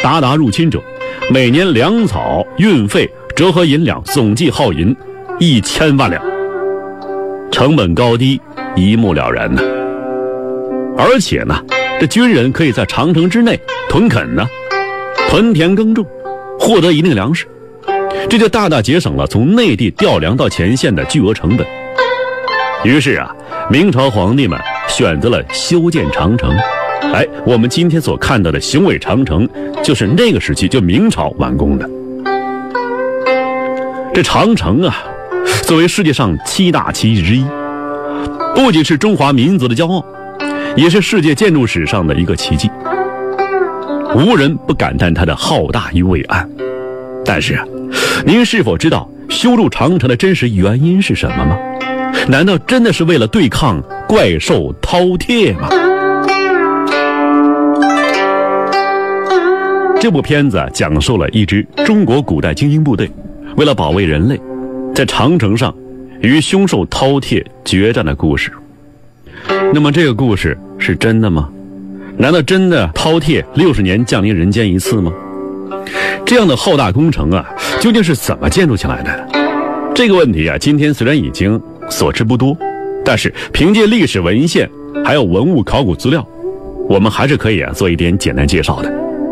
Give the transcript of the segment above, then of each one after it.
鞑靼入侵者，每年粮草、运费折合银两总计耗银1000万两，成本高低一目了然呢。而且呢，这军人可以在长城之内屯垦呢，屯田耕种，获得一定粮食，这就大大节省了从内地调粮到前线的巨额成本。于是啊，明朝皇帝们选择了修建长城。我们今天所看到的雄伟长城，就是那个时期，就明朝完工的。这长城啊，作为世界上7大奇迹之一，不仅是中华民族的骄傲，也是世界建筑史上的一个奇迹，无人不感叹它的浩大与伟岸。但是啊，您是否知道修筑长城的真实原因是什么吗？难道真的是为了对抗怪兽饕餮吗？这部片子讲述了一支中国古代精英部队为了保卫人类，在长城上与凶兽饕餮决战的故事。那么这个故事是真的吗？难道真的饕餮60年降临人间一次吗？这样的浩大工程啊，究竟是怎么建筑起来的？这个问题啊，今天虽然已经所知不多，但是凭借历史文献还有文物考古资料，我们还是可以做一点简单介绍的。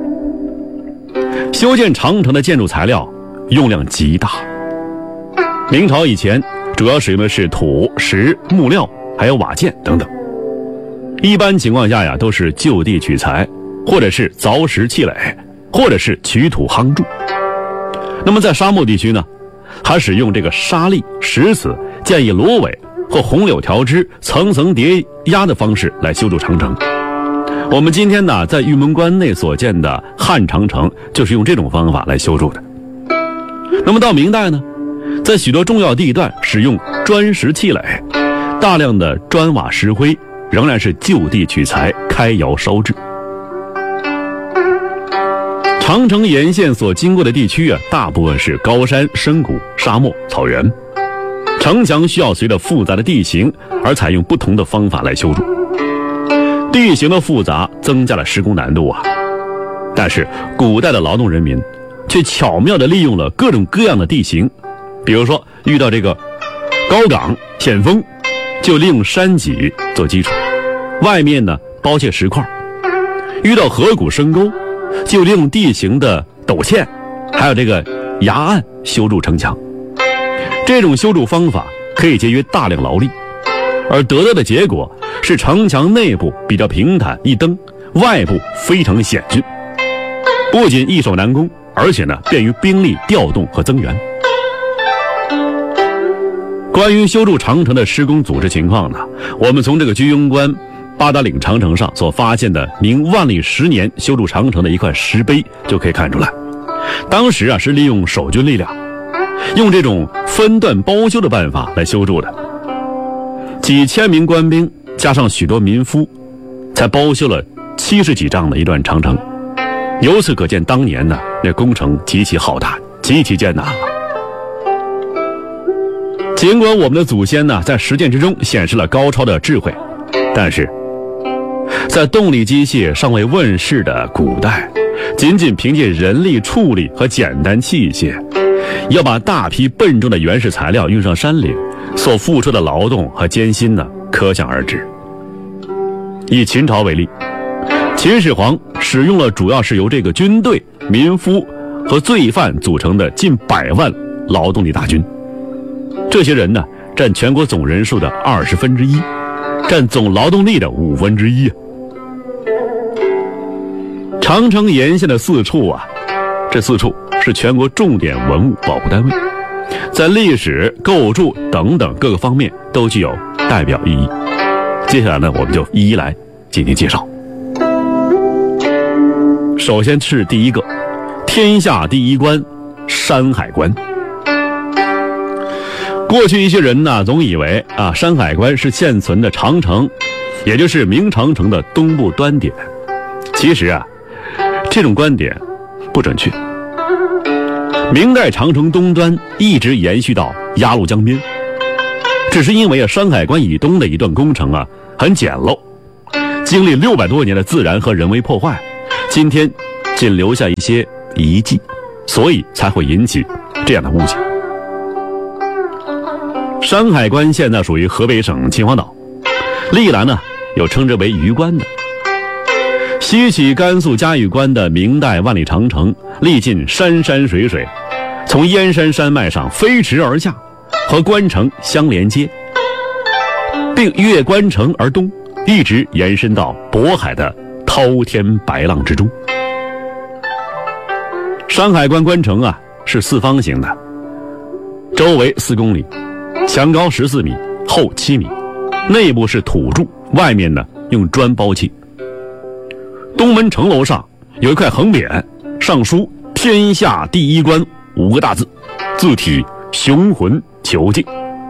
修建长城的建筑材料用量极大，明朝以前主要使用的是土、石、木料还有瓦件等等，一般情况下呀，都是就地取材，或者是凿石砌垒，或者是取土夯筑。那么在沙漠地区呢，还使用这个沙砾、石子建以芦苇或红柳条枝层层叠压的方式来修筑长城。我们今天呢，在玉门关内所见的汉长城就是用这种方法来修筑的。那么到明代呢，在许多重要地段使用砖石砌垒，大量的砖瓦石灰仍然是就地取材开窑烧制。长城沿线所经过的地区啊，大部分是高山、深谷、沙漠、草原，城墙需要随着复杂的地形而采用不同的方法来修筑。地形的复杂增加了施工难度啊，但是古代的劳动人民却巧妙地利用了各种各样的地形，比如说遇到这个高岗险峰，就利用山脊做基础，外面呢包砌石块，遇到河谷深沟，就利用地形的陡堑还有这个崖岸修筑城墙。这种修筑方法可以节约大量劳力，而得到的结果是城墙内部比较平坦易登，外部非常险峻，不仅易守难攻，而且呢便于兵力调动和增援。关于修筑长城的施工组织情况呢，我们从这个居庸关八达岭长城上所发现的明万历10年修筑长城的一块石碑就可以看出来。当时啊是利用守军力量，用这种分段包修的办法来修筑的，几千名官兵加上许多民夫，才包修了70几丈的一段长城。由此可见，当年呢，那工程极其浩大，极其艰难了。尽管我们的祖先呢，在实践之中显示了高超的智慧，但是在动力机械尚未问世的古代，仅仅凭借人力畜力和简单器械，要把大批笨重的原始材料运上山岭，所付出的劳动和艰辛呢，可想而知。以秦朝为例，秦始皇使用了主要是由这个军队、民夫和罪犯组成的近100万劳动力大军，这些人呢，占全国总人数的1/20，占总劳动力的1/5。长城沿线的4处啊，这4处是全国重点文物保护单位，在历史、构筑等等各个方面都具有代表意义。接下来呢，我们就一一来进行介绍。首先是第一个，天下第一关山海关。过去一些人呢，总以为山海关是现存的长城，也就是明长城的东部端点。其实啊，这种观点不准确。明代长城东端一直延续到鸭绿江边，只是因为山海关以东的一段工程很简陋，经历600多年的自然和人为破坏，今天仅留下一些遗迹，所以才会引起这样的误解。山海关现在属于河北省秦皇岛，历来呢有称之为榆关的。西起甘肃嘉峪关的明代万里长城，历尽山山水水，从燕山山脉上飞驰而下，和关城相连接，并越关城而东，一直延伸到渤海的滔天白浪之中。山海关关城啊是四方形的，周围4公里，墙高14米，厚7米，内部是土筑，外面呢用砖包砌。东门城楼上有一块横匾，上书“天下第一关”5个大字，字体雄浑遒劲。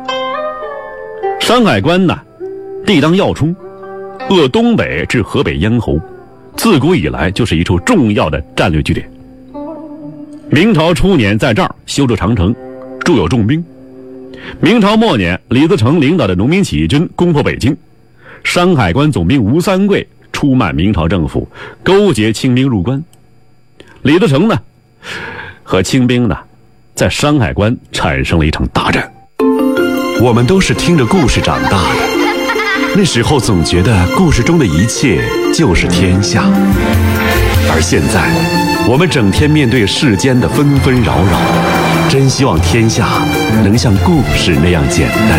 山海关呢，地当要冲，扼东北至河北咽喉，自古以来就是一处重要的战略据点。明朝初年在这儿修筑长城，驻有重兵。明朝末年，李自成领导的农民起义军攻破北京，山海关总兵吴三桂出卖明朝政府，勾结清兵入关。李自成呢和清兵呢在山海关产生了一场大战。 我们都是听着故事长大的，那时候总觉得故事中的一切就是天下，而现在我们整天面对世间的纷纷扰扰，真希望天下能像故事那样简单。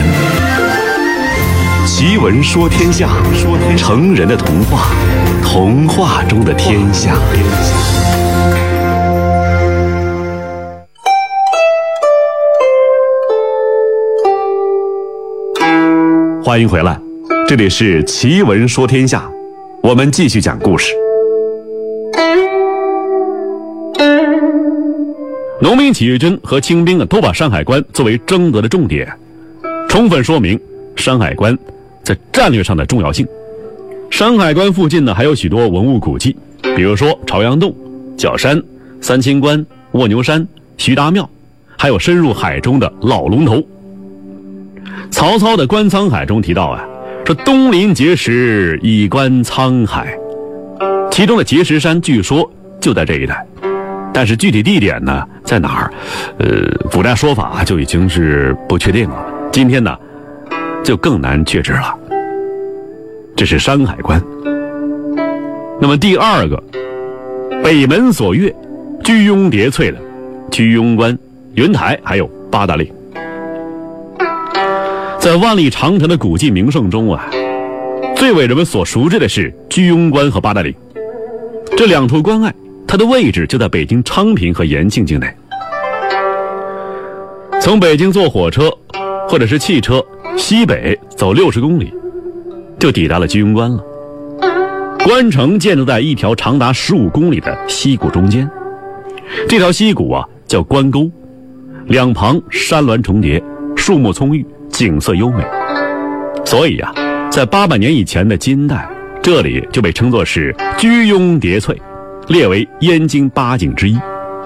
奇闻说天下，成人的童话，童话中的天下。欢迎回来，这里是奇闻说天下，我们继续讲故事。 农民起义军和清兵都把山海关作为争夺的重点，充分说明山海关在战略上的重要性。山海关附近呢还有许多文物古迹，比如说朝阳洞、角山、三清关、卧牛山、徐达庙，还有深入海中的老龙头。曹操的《观沧海》中提到啊，说东临碣石，以观沧海，其中的碣石山据说就在这一带，但是具体地点呢在哪儿，古代说法就已经是不确定了，今天呢就更难确知了。这是山海关。那么第二个，北门锁岳、居庸叠翠的居庸关、云台还有八达岭。在万里长城的古迹名胜中啊，最为人们所熟知的是居庸关和八达岭。这两处关隘，它的位置就在北京昌平和延庆境内。从北京坐火车或者是汽车西北走60公里，就抵达了居庸关了。关城建筑在一条长达15公里的溪谷中间，这条溪谷啊叫关沟，两旁山峦重叠，树木葱郁，景色优美。所以啊，在800年以前的金代，这里就被称作是居庸叠翠，列为燕京8景之一。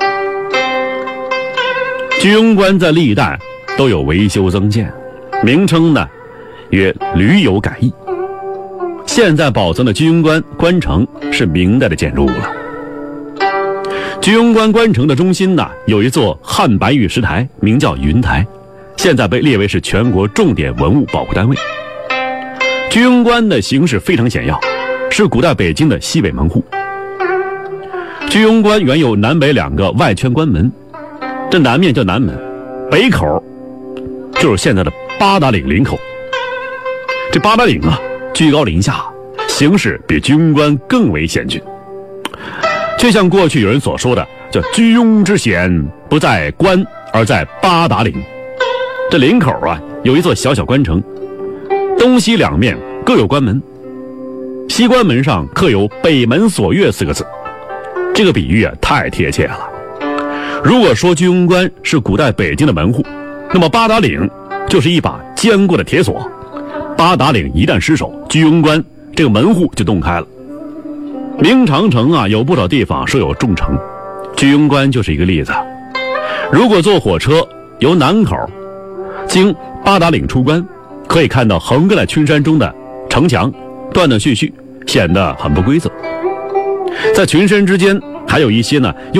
居庸关在历代都有维修增建，名称呢曰屡有改易。现在保存的居庸关关城是明代的建筑物了。居庸关关城的中心呢有一座汉白玉石台，名叫云台，现在被列为是全国重点文物保护单位。居庸关的形势非常险要，是古代北京的西北门户。居庸关原有南北2个外圈关门，这南面叫南门，北口就是现在的八达岭领口。这八达岭啊居高临下，形势比居庸关更为险峻，就像过去有人所说的，叫居庸之险不在关而在八达岭。这岭口啊有一座小小关城，东西两面各有关门，西关门上刻有北门锁岳4个字。这个比喻啊太贴切了。如果说居庸关是古代北京的门户，那么八达岭就是一把坚固的铁锁。八达岭一旦失守，居庸关这个门户就洞开了。明长城啊有不少地方设有重城，居庸关就是一个例子。如果坐火车由南口经八达岭出关，可以看到横亘在群山中的城墙断断续续，显得很不规则。在群山之间还有一些呢